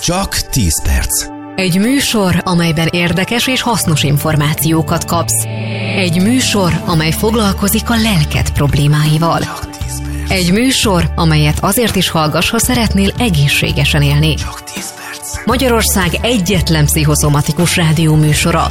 Csak 10 perc. Egy műsor, amelyben érdekes és hasznos információkat kapsz. Egy műsor, amely foglalkozik a lelked problémáival. Egy műsor, amelyet azért is hallgass, ha szeretnél egészségesen élni. Csak 10 perc. Magyarország egyetlen pszichoszomatikus rádióműsora.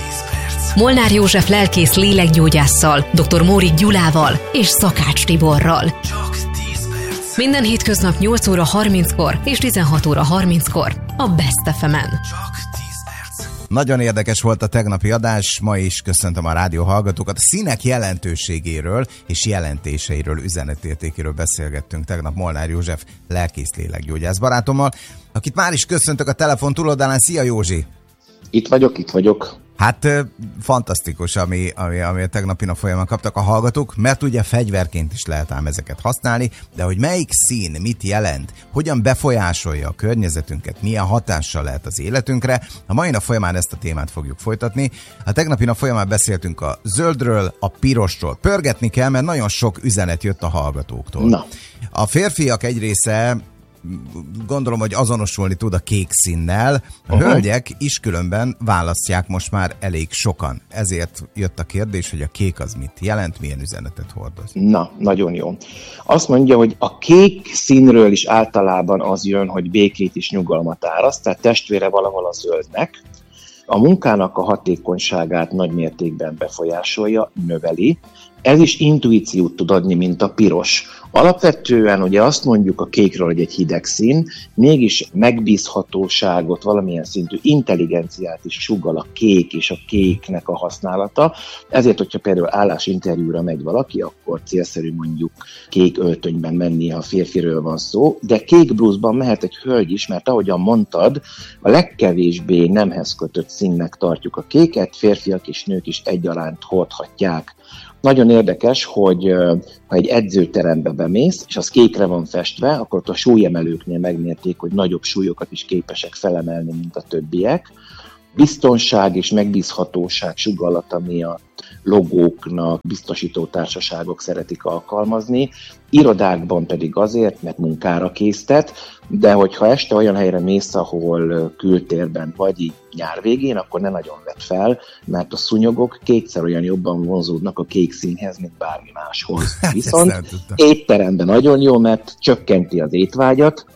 Molnár József lelkész lélekgyógyásszal, dr. Móricz Gyulával és Szakács Tiborral. Csak 10 perc. Minden hétköznap 8 óra 30-kor és 16 óra 30-kor a Best FM-en. Csak 10 perc. Nagyon érdekes volt a tegnapi adás, ma is köszöntöm a rádió hallgatókat. A színek jelentőségéről és jelentéseiről, üzenetértékéről beszélgettünk tegnap Molnár József lelkész lélekgyógyász barátommal, akit már is köszöntök a telefon túloldalán. Szia Józsi! Itt vagyok. Hát fantasztikus, ami a tegnapi nap folyamán kaptak a hallgatók, mert ugye fegyverként is lehet ám ezeket használni, de hogy melyik szín mit jelent, hogyan befolyásolja a környezetünket, milyen hatással lehet az életünkre, a mai nap folyamán ezt a témát fogjuk folytatni. A tegnapi nap folyamán beszéltünk a zöldről, a pirosról. Pörgetni kell, mert nagyon sok üzenet jött a hallgatóktól. Na. A férfiak egy része gondolom, hogy azonosulni tud a kék színnel. A hölgyek is különben választják most már elég sokan. Ezért jött a kérdés, hogy a kék az mit jelent, milyen üzenetet hordoz. Na, nagyon jó. Azt mondja, hogy a kék színről is általában az jön, hogy békét és nyugalmat áraszt, tehát testvére valahol a zöldnek. A munkának a hatékonyságát nagy mértékben befolyásolja, növeli. Ez is intuíciót tud adni, mint a piros. Alapvetően ugye azt mondjuk a kékről, hogy egy hideg szín, mégis megbízhatóságot, valamilyen szintű intelligenciát is sugall a kék és a kéknek a használata. Ezért, hogyha például állásinterjúra megy valaki, akkor célszerű mondjuk kék öltönyben mennie, ha férfiről van szó, de kék blúzban mehet egy hölgy is, mert ahogyan mondtad, a legkevésbé nemhez kötött színnek tartjuk a kéket, férfiak és nők is egyaránt hordhatják. Nagyon érdekes, hogy ha egy edzőterembe bemész, és az kékre van festve, akkor ott a súlyemelőknél megmérték, hogy nagyobb súlyokat is képesek felemelni, mint a többiek. Biztonság és megbízhatóság sugallata miatt logóknak biztosító társaságok szeretik alkalmazni, irodákban pedig azért, mert munkára késztet, de hogyha este olyan helyre mész, ahol kültérben vagy így nyár végén, akkor ne nagyon vedd fel, mert a szúnyogok kétszer olyan jobban vonzódnak a kék színhez, mint bármi máshoz. Viszont étteremben nagyon jó, mert csökkenti az étvágyat,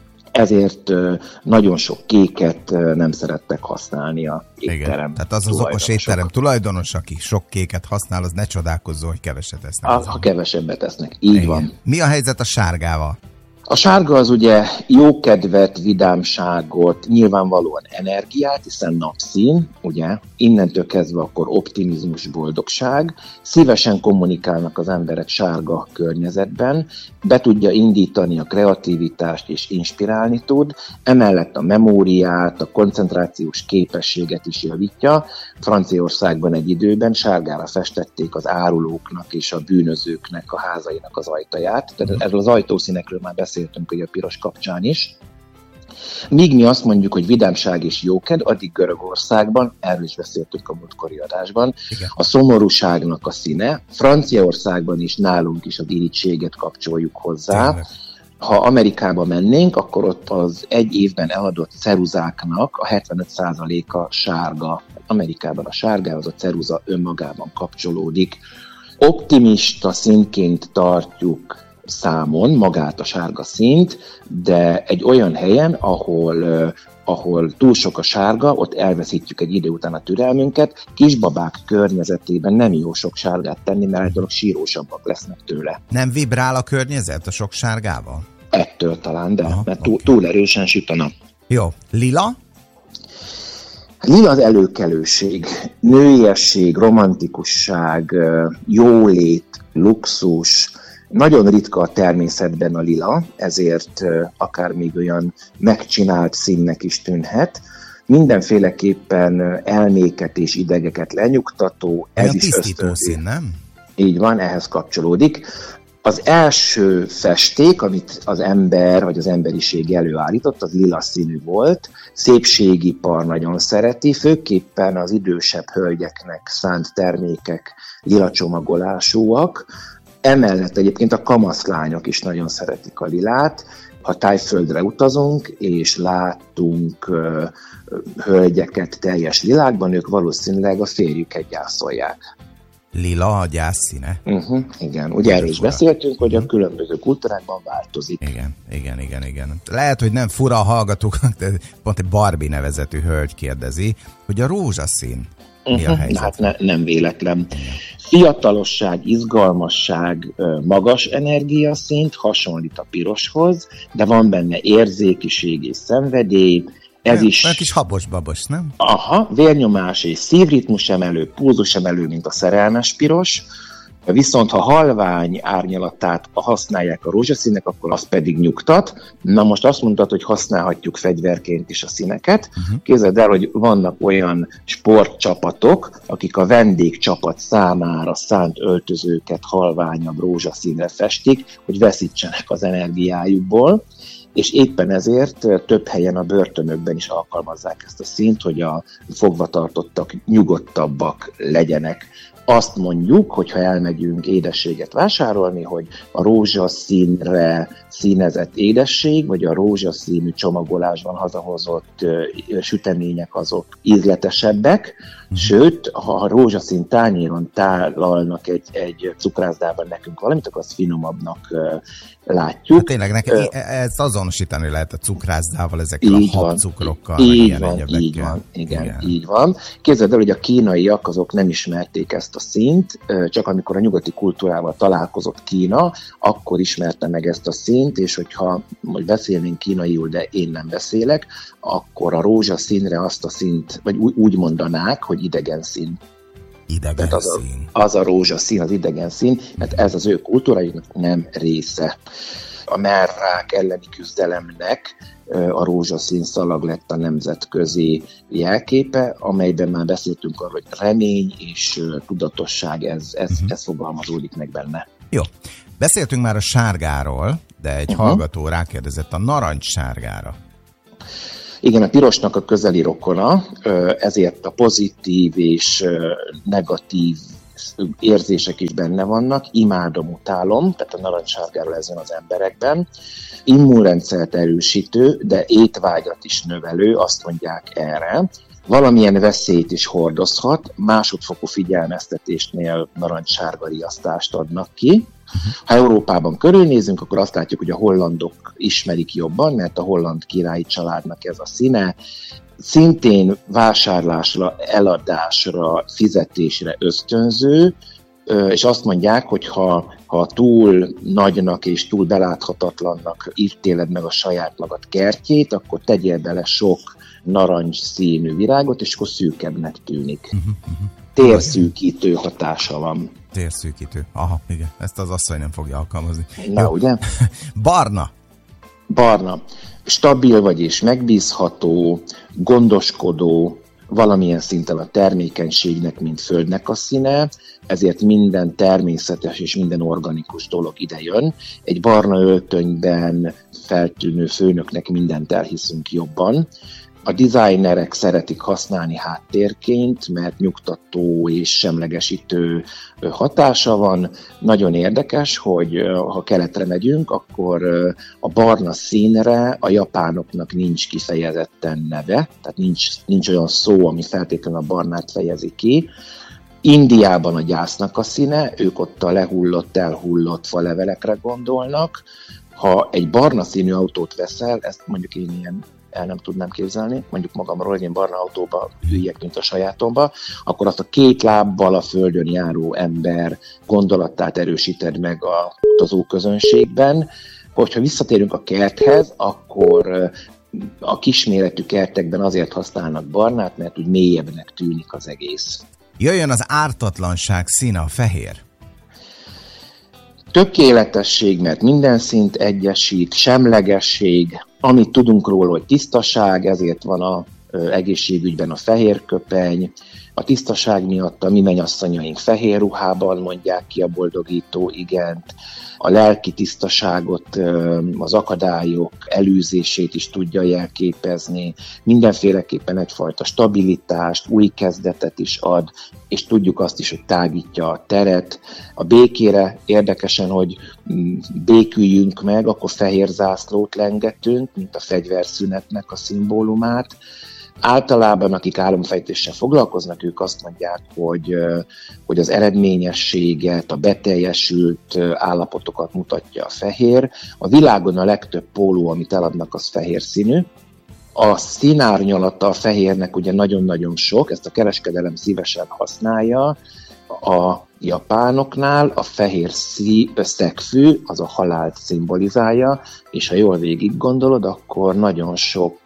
ezért nagyon sok kéket nem szerettek használni a étterem. Tehát az okos étterem tulajdonos, aki sok kéket használ, az ne csodálkozzon, hogy keveset esznek. Ha kevesebbet esznek, így van. Mi a helyzet a sárgával? A sárga az ugye jókedvet, vidámságot, nyilvánvalóan energiát, hiszen napszín, ugye, innentől kezdve akkor optimizmus, boldogság. Szívesen kommunikálnak az emberek sárga környezetben, be tudja indítani a kreativitást és inspirálni tud, emellett a memóriát, a koncentrációs képességet is javítja. Franciaországban egy időben sárgára festették az árulóknak és a bűnözőknek a házainak az ajtaját. Tehát erről az ajtószínekről már beszéltünk, hogy a piros kapcsán is. Míg mi azt mondjuk, hogy vidámság és jóked, addig Görögországban, erről is beszéltünk a múltkori adásban, a szomorúságnak a színe. Franciaországban is, nálunk is az irítséget kapcsoljuk hozzá. Tényleg. Ha Amerikába mennénk, akkor ott az egy évben eladott ceruzáknak a 75%-a sárga. Amerikában a sárgához a ceruza önmagában kapcsolódik. Optimista színként tartjuk számon magát a sárga színt, de egy olyan helyen, ahol túl sok a sárga, ott elveszítjük egy idő után a türelmünket. Kisbabák környezetében nem jó sok sárgát tenni, mert egy dolog sírósabbak lesznek tőle. Nem vibrál a környezet a sok sárgával? Ettől talán, de mert túl erősen süt a nap. Jó. Lila? Lila az előkelőség, nőiesség, romantikusság, jólét, luxus. Nagyon ritka a természetben a lila, ezért akár még olyan megcsinált színnek is tűnhet. Mindenféleképpen elméket és idegeket lenyugtató. Ez is tisztító szín, nem? Így van, ehhez kapcsolódik. Az első festék, amit az ember vagy az emberiség előállított, az lila színű volt. Szépségipar nagyon szereti, főképpen az idősebb hölgyeknek szánt termékek lila csomagolásúak. Emellett egyébként a kamaszlányok is nagyon szeretik a lilát, Ha Tájföldre utazunk, és látunk hölgyeket teljes világban, ők valószínűleg a férjüket gyászolják. Lila a gyász színe? Igen, ugye erről is beszéltünk, hogy a különböző kultúrákban változik. Igen. Lehet, hogy nem fura a hallgatóknak, de pont egy Barbie nevezetű hölgy kérdezi, hogy a rózsaszín mi a helyzet? Hát nem véletlen. Fiatalosság, izgalmasság, magas energiaszint, hasonlít a piroshoz, de van benne érzékiség és szenvedély. Ez is... Egy kis habos-babos, nem? Aha, vérnyomás és szívritmus emelő, pulzus emelő, mint a szerelmes piros. Viszont ha halvány árnyalatát használják a rózsaszínnek, akkor az pedig nyugtat. Na most azt mondtad, hogy használhatjuk fegyverként is a színeket. Képzeld el, hogy vannak olyan sportcsapatok, akik a vendégcsapat számára szánt öltözőket halványabb rózsaszínre festik, hogy veszítsenek az energiájukból. És éppen ezért több helyen a börtönökben is alkalmazzák ezt a színt, hogy a fogvatartottak nyugodtabbak legyenek. Azt mondjuk, hogyha elmegyünk édességet vásárolni, hogy a rózsaszínre színezett édesség, vagy a rózsaszínű csomagolásban hazahozott sütemények azok ízletesebbek, sőt, ha a rózsaszín tányéron tálalnak egy cukrászdában nekünk valamit, akkor azt finomabbnak látjuk. Hát tényleg, ezt azonosítani lehet a cukrászdával, ezekkel a habcukrokkal, meg ilyen egyebekkel. Így van. Képzeld el, hogy a kínaiak azok nem ismerték ezt a színt, csak amikor a nyugati kultúrával találkozott Kína, akkor ismerte meg ezt a színt, és hogyha majd beszélnénk kínaiul, de én nem beszélek, akkor a rózsaszínre azt a színt, vagy úgy mondanák, hogy idegen szín. Idegen szín. Az a rózsaszín, az idegen szín, mert ez az ő kultúrájuknak nem része. A merrák elleni küzdelemnek a rózsaszín szalag lett a nemzetközi jelképe, amelyben már beszéltünk arról, hogy remény és tudatosság, ez fogalmazódik meg benne. Jó. Beszéltünk már a sárgáról, de egy hallgató rákérdezett a narancssárgára. Igen, a pirosnak a közeli rokona, ezért a pozitív és negatív érzések is benne vannak, imádom, utálom, tehát a narancssárgáról ez van az emberekben. Immunrendszert erősítő, de étvágyat is növelő, azt mondják erre. Valamilyen veszélyt is hordozhat, másodfokú figyelmeztetésnél narancssárga riasztást adnak ki. Ha Európában körülnézünk, akkor azt látjuk, hogy a hollandok ismerik jobban, mert a holland királyi családnak ez a színe. Szintén vásárlásra, eladásra, fizetésre ösztönző, és azt mondják, hogy ha túl nagynak és túl beláthatatlannak írtéled meg a saját magad kertjét, akkor tegyél bele sok narancs színű virágot, és akkor szűkebbnek tűnik. Térszűkítő hatása van. Térszűkítő. Aha, igen. Ezt az asszony nem fogja alkalmazni. Na, ugye? Barna. Stabil vagy és megbízható, gondoskodó, valamilyen szinten a termékenységnek, mint földnek a színe, ezért minden természetes és minden organikus dolog ide jön. Egy barna öltönyben feltűnő főnöknek mindent elhiszünk jobban. A designerek szeretik használni háttérként, mert nyugtató és semlegesítő hatása van. Nagyon érdekes, hogy ha keletre megyünk, akkor a barna színre a japánoknak nincs kifejezetten neve, tehát nincs olyan szó, ami feltétlenül a barnát fejezi ki. Indiában a gyásznak a színe, ők ott a lehullott, elhullott falevelekre gondolnak. Ha egy barna színű autót veszel, ezt mondjuk én ilyen el nem tudnám képzelni, mondjuk magamról, hogy én barna autóba üljek, mint a sajátomba, akkor azt a két lábbal a földön járó ember gondolatát erősíted meg a utazó közönségben. Hogyha visszatérünk a kerthez, akkor a kisméretű kertekben azért használnak barnát, mert úgy mélyebbnek tűnik az egész. Jöjjön az ártatlanság színe, a fehér. Tökéletesség, mert minden szint egyesít, semlegesség, amit tudunk róla, hogy tisztaság, ezért van az egészségügyben a fehér köpeny. A tisztaság miatt a mi mennyasszonyaink fehér ruhában mondják ki a boldogító igent. A lelki tisztaságot, az akadályok elűzését is tudja jelképezni. Mindenféleképpen egyfajta stabilitást, új kezdetet is ad, és tudjuk azt is, hogy tágítja a teret. A békére érdekesen, hogy béküljünk meg, akkor fehér zászlót lengetünk, mint a fegyverszünetnek a szimbólumát. Általában, akik álomfejtéssel foglalkoznak, ők azt mondják, hogy az eredményességet, a beteljesült állapotokat mutatja a fehér. A világon a legtöbb póló, amit eladnak, az fehér színű. A színárnyalata a fehérnek ugye nagyon-nagyon sok, ezt a kereskedelem szívesen használja. A japánoknál a fehér szegfű az a halált szimbolizálja, és ha jól végig gondolod, akkor nagyon sok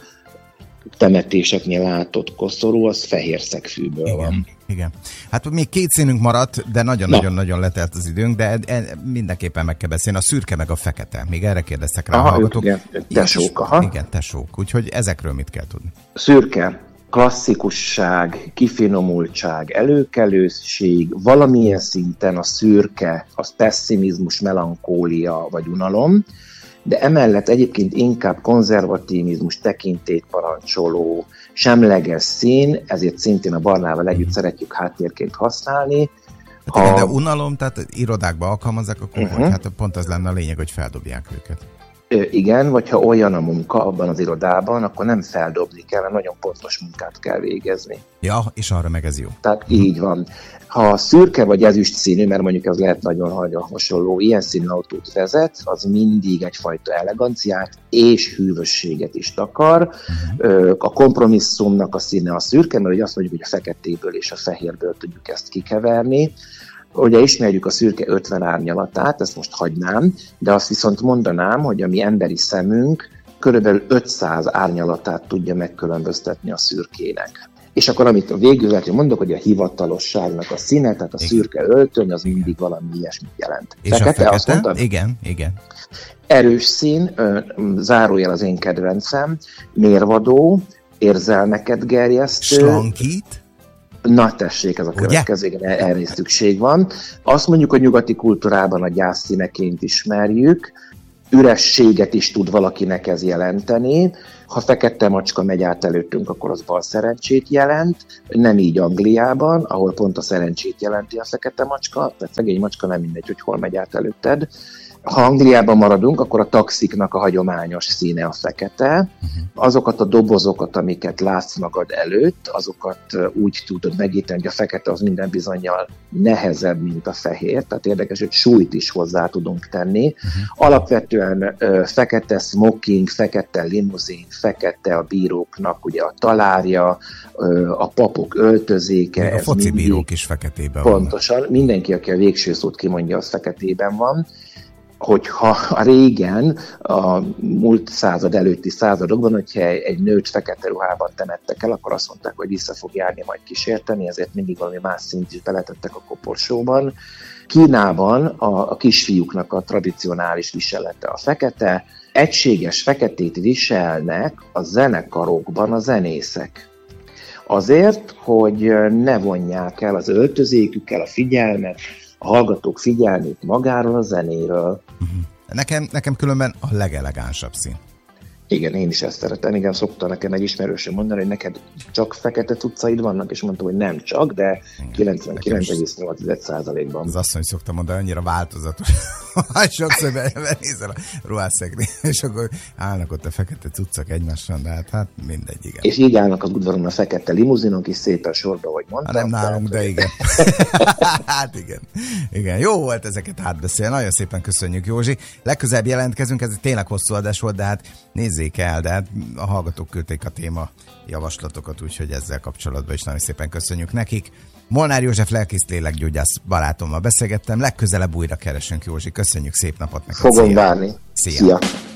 temetéseknél látott koszorú, az fehér szegfűből van. Igen. Hát még 2 színünk maradt, de nagyon-nagyon letelt az időnk, de mindenképpen meg kell beszélni. A szürke meg a fekete. Még erre kérdeztek rá a hallgatók. Igen, tesók. Igen, tesók. Úgyhogy ezekről mit kell tudni? Szürke. Klasszikusság, kifinomultság, előkelőség, valamilyen szinten a szürke, az pessimizmus, melankólia vagy unalom, de emellett egyébként inkább konzervativizmus, tekintélyt parancsoló, semleges szín, ezért szintén a barnával együtt szeretjük háttérként használni. De unalom, tehát irodákba alkalmazzák, akkor hát pont az lenne a lényeg, hogy feldobják őket. Igen, vagy ha olyan a munka abban az irodában, akkor nem feldobni kell, mert nagyon pontos munkát kell végezni. Ja, és arra meg ez jó. Tehát így van. Ha szürke vagy ezüst színű, mert mondjuk ez lehet nagyon hasonló, ilyen színű autót vezet, az mindig egyfajta eleganciát és hűvösséget is takar. A kompromisszumnak a színe a szürke, mert ugye azt mondjuk, hogy a feketéből és a fehérből tudjuk ezt kikeverni. Ugye ismerjük a szürke 50 árnyalatát, ezt most hagynám, de azt viszont mondanám, hogy a mi emberi szemünk körülbelül 500 árnyalatát tudja megkülönböztetni a szürkének. És akkor amit végül mondok, hogy a hivatalosságnak a színe, tehát a szürke öltöny, az mindig valami ilyesmit jelent. És fekete? A fekete? Azt mondtam? Igen. Erős szín, zárójel az én kedvencem, mérvadó, érzelmeket gerjesztő. Slankít? Na tessék, ez a következő, igen, erre is szükség van. Azt mondjuk, hogy nyugati kultúrában a gyászszíneként ismerjük, ürességet is tud valakinek ez jelenteni. Ha fekete macska megy át előttünk, akkor az bal szerencsét jelent. Nem így Angliában, ahol pont a szerencsét jelenti a fekete macska, tehát szegény macska nem mindegy, hogy hol megy át előtted. Ha Angliában maradunk, akkor a taxiknak a hagyományos színe a fekete. Azokat a dobozokat, amiket látsz magad előtt, azokat úgy tudod megíteni, hogy a fekete az minden bizonnyal nehezebb, mint a fehér, tehát érdekes, hogy súlyt is hozzá tudunk tenni. Alapvetően fekete smoking, fekete limuzin, fekete a bíróknak ugye a talárja, a papok öltözéke. A foci bírók is feketében van. Pontosan, mindenki, aki a végső szót kimondja, az feketében van. Hogyha a régen, a múlt század előtti századokban, hogyha egy nőt fekete ruhában temettek el, akkor azt mondták, hogy vissza fog járni, majd kísérteni, ezért mindig valami más szint is beletettek a koporsóban. Kínában a kisfiúknak a tradicionális viselete a fekete, egységes feketét viselnek a zenekarokban a zenészek. Azért, hogy ne vonják el az öltözékükkel a figyelmet, a hallgatók figyelmét magáról a zenéről. Nekem különben a legelegánsabb szín. Igen, én is ezt szeretem. Igen, szokta nekem egy ismerősöm mondani, hogy neked csak fekete cuccaid vannak, és mondtam, hogy nem csak, de 99,8%-ban. Az asszony szokta mondani, annyira változatos. Sokszor benézel a ruhásszekrény, és akkor állnak ott a fekete cuccak egymással, de hát mindegy, igen. És így állnak az udvaron a fekete limuzinok is szépen sorba, hogy mondtam. Nem nálunk, de igen. Hát igen. Jó volt ezeket átbeszélni. Nagyon szépen köszönjük, Józsi. Legközelebb jelentkezünk, ez tényleg hosszú adás volt, de hát nézzék el, de hát a hallgatók küldték a téma javaslatokat, úgyhogy ezzel kapcsolatban is nagyon szépen köszönjük nekik. Molnár József lelkész lélekgyógyász barátommal beszélgettem, legközelebb újra keresünk, Józsi. Köszönjük, szép napot neked. Fogom várni. Szia.